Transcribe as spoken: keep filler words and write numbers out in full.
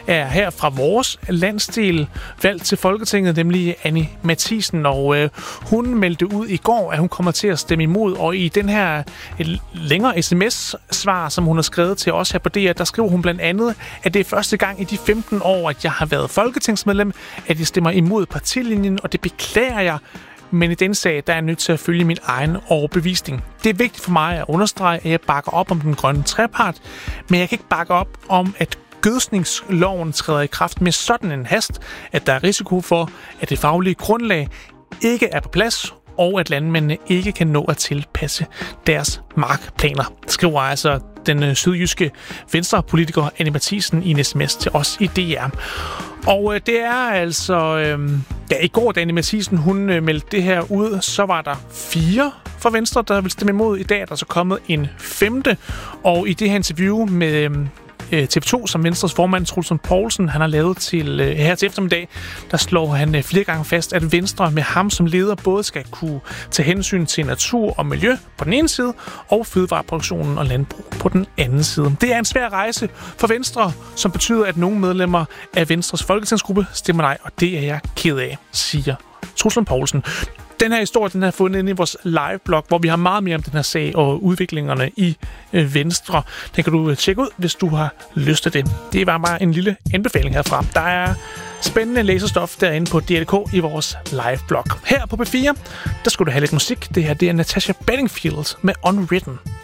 er her fra vores landsdel valgt til Folketinget, nemlig Anni Matthiesen. Og øh, hun meldte ud i går, at hun kommer til at stemme imod. Og i den her længere sms-svar, som hun har skrevet til os her på D R, der skriver hun blandt andet, at det er første gang i de femten år, at jeg har været folketingsmedlem, at jeg stemmer imod partilinjen, og det beklager jeg. Men i den sag, der er jeg nødt til at følge min egen overbevisning. Det er vigtigt for mig at understrege, at jeg bakker op om den grønne trepart, men jeg kan ikke bakke op om, at gødskningsloven træder i kraft med sådan en hast, at der er risiko for, at det faglige grundlag ikke er på plads, og at landmændene ikke kan nå at tilpasse deres markplaner. Det skriver altså den sydjyske venstrepolitiker Anni Matthiesen i en sms til os i D R. Og øh, det er altså... Øh, ja, i går, da Anni Matthiesen hun øh, meldte det her ud, så var der fire fra Venstre, der ville stemme imod. I dag er der så kommet en femte. Og i det her interview med øh, T V to, som Venstres formand Troels Lund Poulsen, han har lavet til øh, her til eftermiddag, der slår han øh, flere gange fast, at Venstre med ham som leder både skal kunne tage hensyn til natur og miljø på den ene side, og fødevareproduktionen og landbrug på den anden side. Det er en svær rejse for Venstre, som betyder, at nogle medlemmer af Venstres folketingsgruppe stemmer nej, og det er jeg ked af, siger Troels Lund Poulsen. Den her historie, den har fundet inde i vores live-blog, hvor vi har meget mere om den her sag og udviklingerne i øh, Venstre. Den kan du tjekke ud, hvis du har lyst til det. Det var bare en lille anbefaling herfra. Der er spændende læsestof derinde på D R punktum d k i vores live-blog. Her på P fire, der skulle du have lidt musik. Det her, det er Natasha Bedingfield med Unwritten.